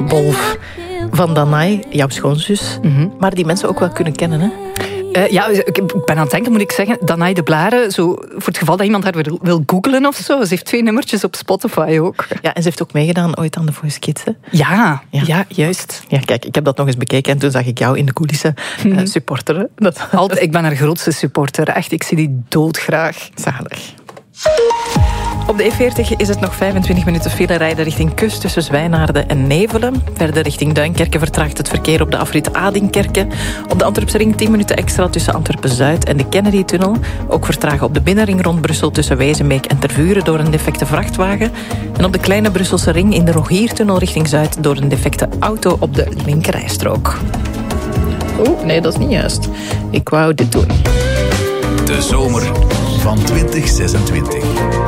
Wolf van Danai, jouw schoonzus. Maar die mensen ook wel kunnen kennen, hè? Ik ben aan het denken, moet ik zeggen, Danai de Blaren, zo, voor het geval dat iemand haar wil googlen of zo. Ze heeft 2 nummertjes op Spotify ook. Ja, en ze heeft ook meegedaan ooit aan de Voice Kids, hè? Ja, juist. Ja, kijk, ik heb dat nog eens bekeken en toen zag ik jou in de coulissen supporteren. Ik ben haar grootste supporter. Echt, ik zie die doodgraag. Zalig. Op de E40 is het nog 25 minuten file rijden richting kust tussen Zwijnaarden en Nevelen. Verder richting Duinkerke vertraagt het verkeer op de afrit Adinkerke. Op de Antwerpse ring 10 minuten extra tussen Antwerpen-Zuid en de Kennedy-tunnel. Ook vertragen op de binnenring rond Brussel tussen Wezenbeek en Tervuren door een defecte vrachtwagen. En op de kleine Brusselse ring in de Rogiertunnel richting Zuid door een defecte auto op de linkerrijstrook. Nee, dat is niet juist. Ik wou dit doen. De zomer van 2026.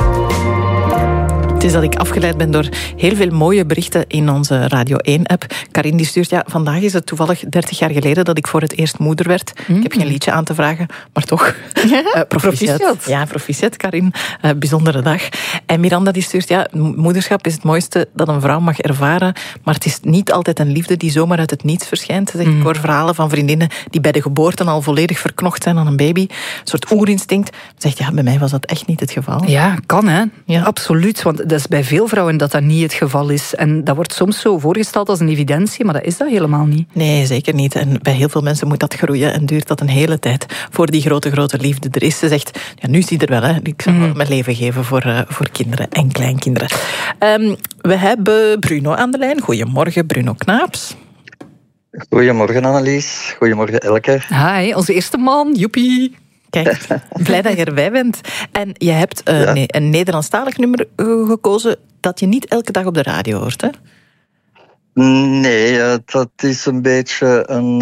Het is dat ik afgeleid ben door heel veel mooie berichten in onze Radio 1-app. Karin die stuurt, vandaag is het toevallig 30 jaar geleden dat ik voor het eerst moeder werd. Ik heb geen liedje aan te vragen, maar toch. Proficiat. Ja, proficiat, Karin. Bijzondere dag. En Miranda die stuurt, moederschap is het mooiste dat een vrouw mag ervaren, maar het is niet altijd een liefde die zomaar uit het niets verschijnt. Zegt, ik hoor verhalen van vriendinnen die bij de geboorte al volledig verknocht zijn aan een baby. Een soort oerinstinct. Zegt, bij mij was dat echt niet het geval. Ja, kan hè. Ja. Absoluut, want dat is bij veel vrouwen dat niet het geval is. En dat wordt soms zo voorgesteld als een evidentie, maar dat is dat helemaal niet. Nee, zeker niet. En bij heel veel mensen moet dat groeien en duurt dat een hele tijd voor die grote liefde er is. Ze zegt, nu is die er wel, hè. Ik zal mijn leven geven voor kinderen en kleinkinderen. We hebben Bruno aan de lijn. Goedemorgen, Bruno Knaaps. Goedemorgen, Annelies. Goedemorgen, Elke. Hi, onze eerste man, joepie. Kijk, blij dat je erbij bent. En je hebt een Nederlandstalig nummer gekozen dat je niet elke dag op de radio hoort, hè? Nee, dat is een beetje een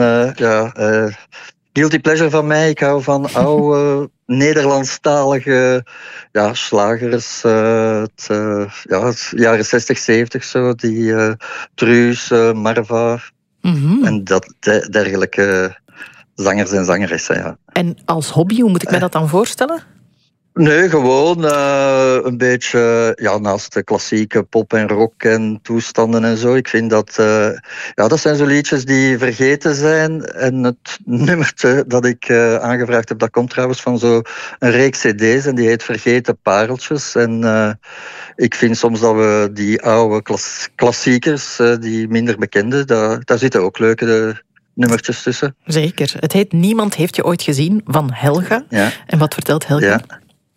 guilty pleasure van mij. Ik hou van oude Nederlandstalige slagers. Het jaren 60, 70 zo. Die Truus, Marva en dergelijke zangers en zangeressen, ja. En als hobby, hoe moet ik mij dat dan voorstellen? Nee, gewoon een beetje naast de klassieke pop en rock en toestanden en zo. Ik vind dat zijn zo liedjes die vergeten zijn. En het nummertje dat ik aangevraagd heb, dat komt trouwens van zo'n reeks cd's en die heet Vergeten Pareltjes. En ik vind soms dat we die oude klassiekers, die minder bekende, daar zitten ook leuke nummertjes tussen. Zeker. Het heet Niemand heeft je ooit gezien, van Helga. Ja. En wat vertelt Helga? Ja.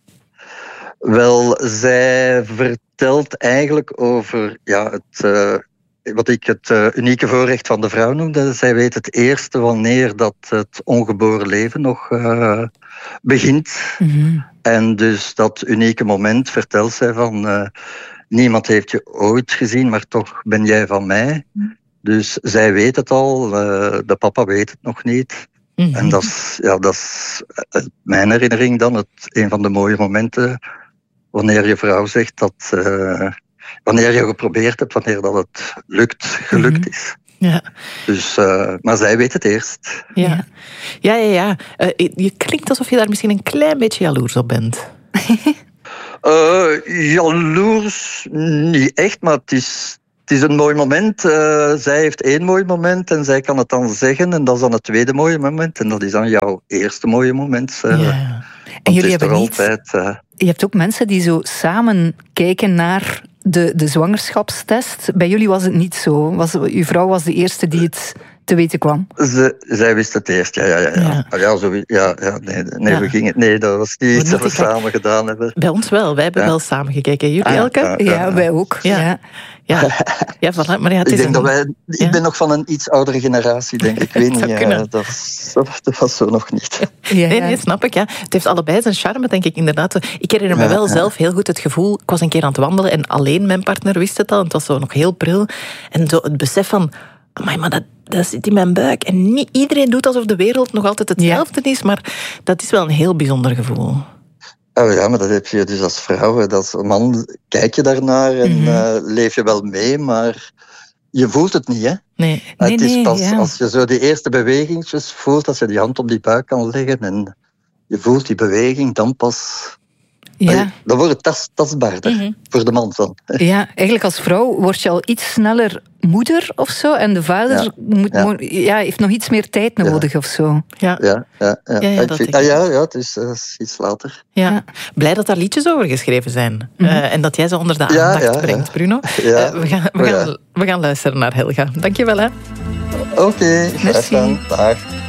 Wel, zij vertelt eigenlijk over wat ik het unieke voorrecht van de vrouw noemde. Zij weet het eerste wanneer dat het ongeboren leven nog begint. En dus dat unieke moment vertelt zij van niemand heeft je ooit gezien, maar toch ben jij van mij. Dus zij weet het al, de papa weet het nog niet. En dat is mijn herinnering dan, een van de mooie momenten wanneer je vrouw zegt dat wanneer je geprobeerd hebt, wanneer dat het gelukt is. Ja. Dus, maar zij weet het eerst. Ja. Je klinkt alsof je daar misschien een klein beetje jaloers op bent. Jaloers niet echt, maar het is een mooi moment. Zij heeft 1 mooi moment en zij kan het dan zeggen. En dat is dan het tweede mooie moment. En dat is dan jouw eerste mooie moment. En jullie hebben niet... Je hebt ook mensen die zo samen kijken naar de zwangerschapstest. Bij jullie was het niet zo. Uw vrouw was de eerste die het te weten kwam. Zij wist het eerst, ja. Dat was niet iets dat we samen gedaan hebben. Bij ons wel, wij hebben wel samen gekeken. Jullie elke? Ja, wij ook. Ja, voilà. Maar ik denk ik ben nog van een iets oudere generatie, denk ik. Ik weet niet, dat was zo nog niet. Nee, snap ik. Ja. Het heeft allebei zijn charme, denk ik inderdaad. Ik herinner me wel zelf heel goed het gevoel. Ik was een keer aan het wandelen en alleen mijn partner wist het al. Het was zo nog heel pril. En zo het besef van, amai, maar dat zit in mijn buik. En niet iedereen doet alsof de wereld nog altijd hetzelfde is, maar dat is wel een heel bijzonder gevoel. Oh ja, maar dat heb je dus als vrouw. Als man kijk je daarnaar en leef je wel mee, maar je voelt het niet, hè? Nee. Het is pas als je zo die eerste bewegingjes voelt, als je die hand op die buik kan leggen en je voelt die beweging, dan pas Dan wordt het tastbaarder voor de man dan. Ja, eigenlijk als vrouw word je al iets sneller moeder of zo. En de vader heeft nog iets meer tijd nodig of zo. Ja, het is iets later. Ja. Blij dat daar liedjes over geschreven zijn. En dat jij ze onder de aandacht brengt, Bruno. Ja. We gaan luisteren naar Helga. Dank je wel, hè. Oké, graag gedaan. Dag.